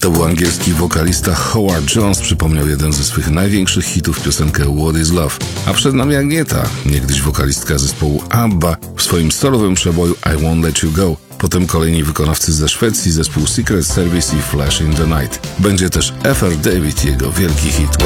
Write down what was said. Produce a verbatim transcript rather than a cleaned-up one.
To był angielski wokalista Howard Jones, przypomniał jeden ze swych największych hitów, piosenkę What is Love. A przed nami Agnieta, niegdyś wokalistka zespołu ABBA, w swoim solowym przeboju I Won't Let You Go. Potem kolejni wykonawcy ze Szwecji, zespół Secret Service i Flash in the Night. Będzie też F R David, jego wielki hit